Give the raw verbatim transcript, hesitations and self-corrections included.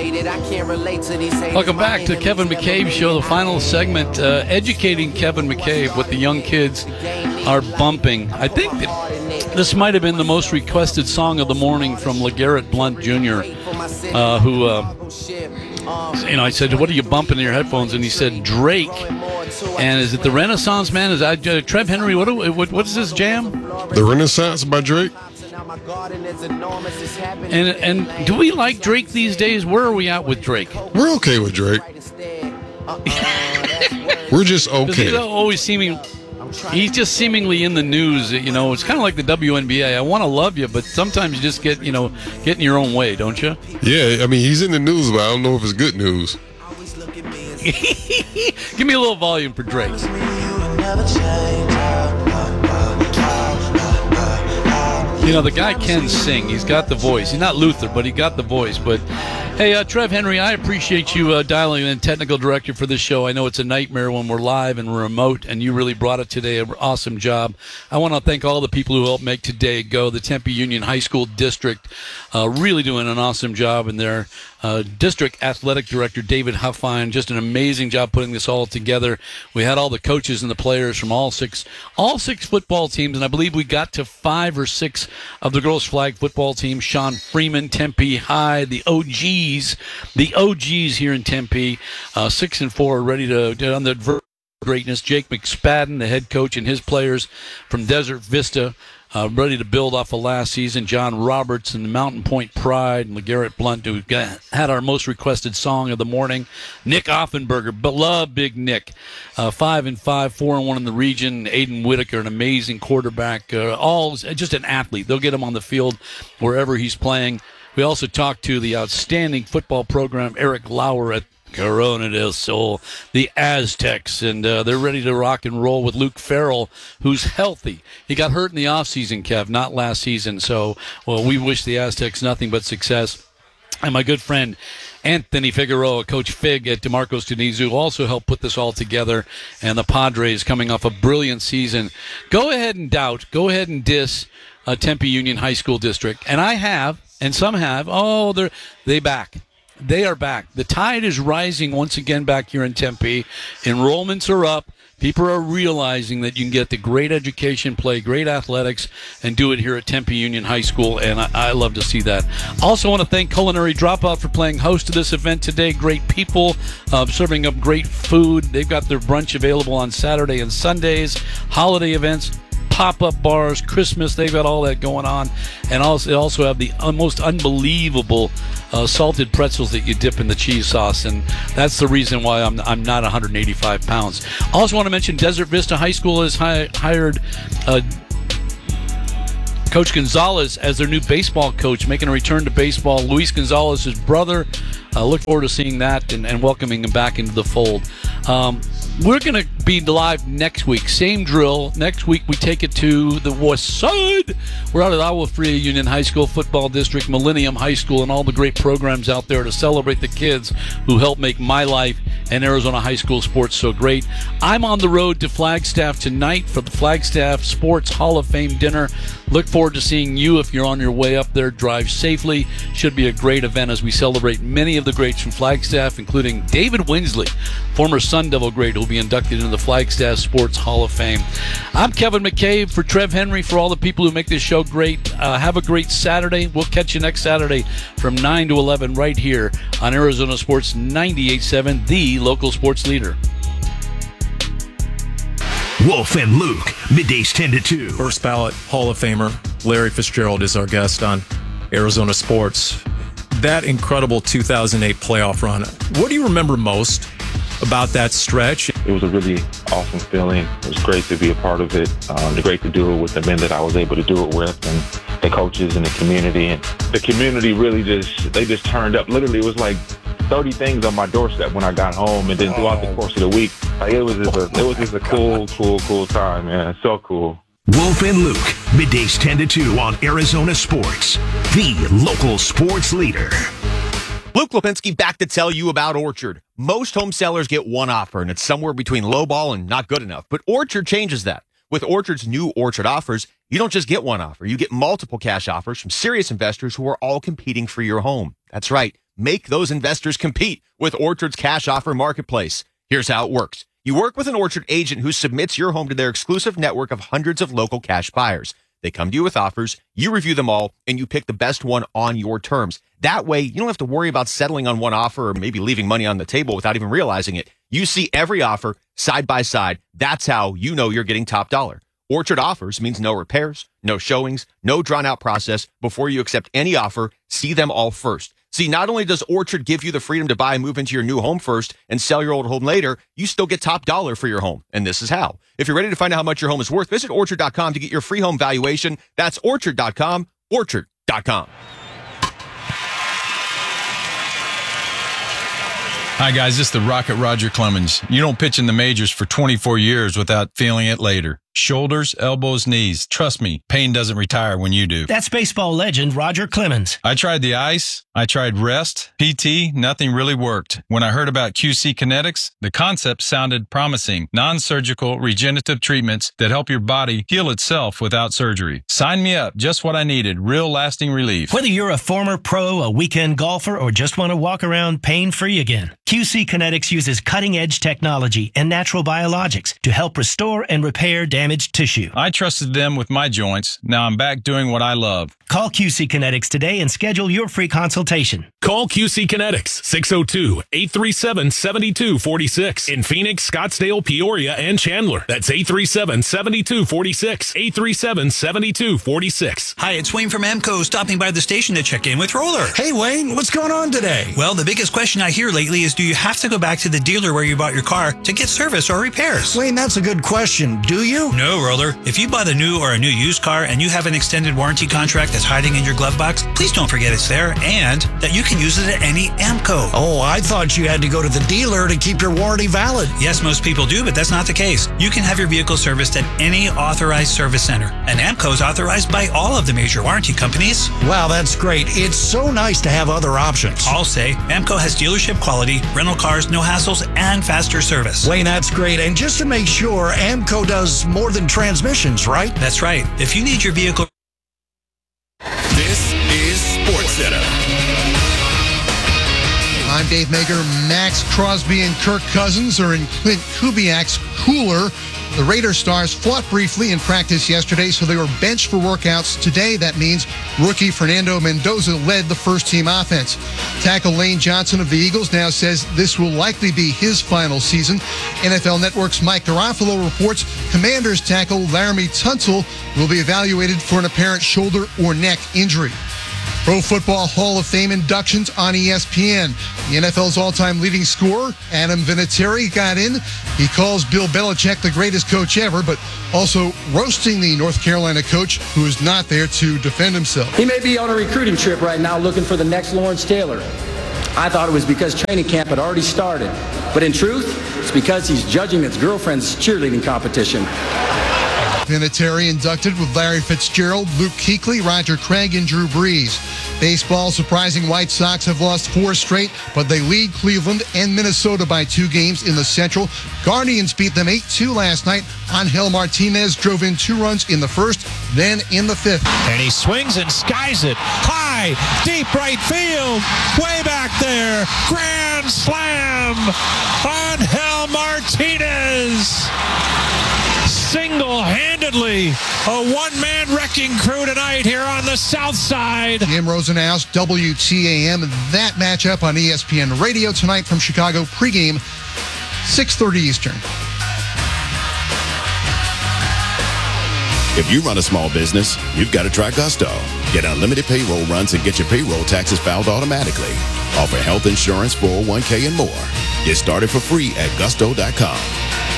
Welcome back to Kevin McCabe Show, the final segment, uh, educating Kevin McCabe what the young kids are bumping. I think that this might have been the most requested song of the morning from LeGarrette Blount Junior, uh, who, uh, you know, I said, what are you bumping in your headphones? And he said, Drake. And is it the Renaissance Man? Is that uh, Trev Henry? What, do, what What is this jam? The Renaissance by Drake. And and do we like Drake these days? Where are we at with Drake? We're okay with Drake. We're just okay. He's always seeming, he's just seemingly in the news. You know, it's kind of like the W N B A. I want to love you, but sometimes you just get, you know, get in your own way, don't you? Yeah, I mean, he's in the news, but I don't know if it's good news. Give me a little volume for Drake. You know, the guy can sing. He's got the voice. He's not Luther, but he got the voice. But, hey, uh, Trev Henry, I appreciate you uh, dialing in, technical director for this show. I know it's a nightmare when we're live and we're remote, and you really brought it today. An awesome job. I want to thank all the people who helped make today go. The Tempe Union High School District uh, really doing an awesome job in there. Uh, District Athletic Director David Huffine, just an amazing job putting this all together. We had all the coaches and the players from all six, all six football teams, and I believe we got to five or six of the girls' flag football teams. Sean Freeman, Tempe High, the O Gs, the O Gs here in Tempe, uh, six and four, ready to get on the ver- greatness. Jake McSpadden, the head coach, and his players from Desert Vista. Uh, ready to build off of last season. John Roberts and the Mountain Point Pride and LeGarrette Blount, who got, had our most requested song of the morning. Nick Offenberger, beloved Big Nick, uh, five and five, four and one in the region. Aiden Whitaker, an amazing quarterback, uh, all just an athlete. They'll get him on the field wherever he's playing. We also talked to the outstanding football program, Eric Lauer at Corona del Sol, the Aztecs, and uh, they're ready to rock and roll with Luke Farrell, who's healthy. He got hurt in the offseason, Kev, not last season. So, well, we wish the Aztecs nothing but success. And my good friend Anthony Figueroa, Coach Fig at DeMarcos Tunizu, also helped put this all together. And the Padres coming off a brilliant season. Go ahead and doubt, go ahead and diss uh, Tempe Union High School District. And I have, and some have. Oh, they're they back. They are back. The tide is rising once again back here in Tempe. Enrollments are up. People are realizing that you can get the great education, play great athletics, and do it here at Tempe Union High School, and I, I love to see that. Also want to thank Culinary Dropout for playing host to this event today. Great people, uh, serving up great food. They've got their brunch available on Saturday and Sundays, holiday events, pop-up bars, Christmas, they've got all that going on. And also, they also have the uh, most unbelievable uh, salted pretzels that you dip in the cheese sauce, and that's the reason why I'm I'm not one hundred eighty-five pounds. Also want to mention Desert Vista High School has hi- hired uh, Coach Gonzalez as their new baseball coach, making a return to baseball. Luis Gonzalez's brother. I uh, look forward to seeing that and, and welcoming him back into the fold. Um, we're going to be live next week. Same drill. Next week we take it to the west side. We're out at Agua Fria Union High School Football District, Millennium High School, and all the great programs out there to celebrate the kids who helped make my life and Arizona high school sports so great. I'm on the road to Flagstaff tonight for the Flagstaff Sports Hall of Fame dinner. Look forward to seeing you if you're on your way up there. Drive safely. Should be a great event as we celebrate many of the greats from Flagstaff, including David Winsley, former Sun Devil great, who will be inducted into the Flagstaff Sports Hall of Fame. I'm Kevin McCabe for Trev Henry, for all the people who make this show great. Uh, have a great Saturday. We'll catch you next Saturday from nine to eleven right here on Arizona Sports ninety-eight point seven, the local sports leader. Wolf and Luke, middays ten to two. First ballot Hall of Famer Larry Fitzgerald is our guest on Arizona Sports. That incredible two thousand eight playoff run, what do you remember most about that stretch? It was a really awesome feeling. It was great to be a part of it. Um, great to do it with the men that I was able to do it with, and the coaches and the community. And the community really just, they just turned up. Literally, it was like thirty things on my doorstep when I got home, and then throughout the course of the week, like, it was just a, it was just a cool, cool, cool time, man. So cool. Wolf and Luke, middays ten to two on Arizona Sports, the local sports leader. Luke Lipinski back to tell you about Orchard. Most home sellers get one offer, and it's somewhere between lowball and not good enough. But Orchard changes that. With Orchard's new Orchard offers, you don't just get one offer. You get multiple cash offers from serious investors who are all competing for your home. That's right. make those investors compete with Orchard's cash offer marketplace. Here's how it works. You work with an Orchard agent who submits your home to their exclusive network of hundreds of local cash buyers. They come to you with offers, you review them all, and you pick the best one on your terms. That way, you don't have to worry about settling on one offer or maybe leaving money on the table without even realizing it. You see every offer side by side. That's how you know you're getting top dollar. Orchard offers means no repairs, no showings, no drawn-out process. Before you accept any offer, see them all first. See, not only does Orchard give you the freedom to buy and move into your new home first and sell your old home later, you still get top dollar for your home. And this is how. If you're ready to find out how much your home is worth, visit Orchard dot com to get your free home valuation. That's Orchard dot com, Orchard dot com. Hi, guys. This is the Rocket Roger Clemens. You don't pitch in the majors for twenty-four years without feeling it later. Shoulders, elbows, knees. Trust me, pain doesn't retire when you do. That's baseball legend Roger Clemens. I tried the ice. I tried rest, P T. Nothing really worked. When I heard about Q C Kinetics, the concept sounded promising. Non-surgical regenerative treatments that help your body heal itself without surgery. Sign me up. Just what I needed. Real lasting relief. Whether you're a former pro, a weekend golfer, or just want to walk around pain-free again, Q C Kinetics uses cutting-edge technology and natural biologics to help restore and repair damaged tissue. I trusted them with my joints. Now I'm back doing what I love. Call Q C Kinetics today and schedule your free consultation. Call Q C Kinetics, six oh two, eight three seven, seven two four six in Phoenix, Scottsdale, Peoria, and Chandler. That's eight three seven, seven two four six, eight three seven, seven two four six. Hi, it's Wayne from AMCO stopping by the station to check in with Roller. Hey, Wayne, what's going on today? Well, the biggest question I hear lately is, do you have to go back to the dealer where you bought your car to get service or repairs? Wayne, that's a good question. Do you? No, Roller. If you bought a new or a new used car and you have an extended warranty contract that's hiding in your glove box, please don't forget it's there and that you can use it at any AMCO. Oh, I thought you had to go to the dealer to keep your warranty valid. Yes, most people do, but that's not the case. You can have your vehicle serviced at any authorized service center. And AMCO is authorized by all of the major warranty companies. Wow, that's great. It's so nice to have other options. I'll say AMCO has dealership quality, rental cars, no hassles, and faster service. Wayne, that's great. And just to make sure, AMCO does more than transmissions, right? That's right. If you need your vehicle... This is SportsCenter. I'm Dave Mager. Max Crosby and Kirk Cousins are in Clint Kubiak's cooler. The Raider stars fought briefly in practice yesterday, so they were benched for workouts today. That means rookie Fernando Mendoza led the first-team offense. Tackle Lane Johnson of the Eagles now says this will likely be his final season. N F L Network's Mike Garafolo reports Commanders tackle Laramie Tunsil will be evaluated for an apparent shoulder or neck injury. Pro Football Hall of Fame inductions on E S P N. The N F L's all-time leading scorer, Adam Vinatieri, got in. He calls Bill Belichick the greatest coach ever, but also roasting the North Carolina coach who is not there to defend himself. He may be on a recruiting trip right now looking for the next Lawrence Taylor. I thought it was because training camp had already started. But in truth, it's because he's judging his girlfriend's cheerleading competition. Vinatieri inducted with Larry Fitzgerald, Luke Kuechly, Roger Craig, and Drew Brees. Baseball, surprising White Sox have lost four straight, but they lead Cleveland and Minnesota by two games in the Central. Guardians beat them eight two last night. Angel Martinez drove in two runs in the first, then in the fifth. And he swings and skies it high, deep right field, way back there. Grand slam, Angel Martinez. Single-handedly, a one-man wrecking crew tonight here on the South Side. Jim Rosenhaus, W T A M. That matchup on E S P N Radio tonight from Chicago. Pregame, six thirty Eastern. If you run a small business, you've got to try Gusto. Get unlimited payroll runs and get your payroll taxes filed automatically. Offer health insurance, four oh one k, and more. Get started for free at gusto dot com.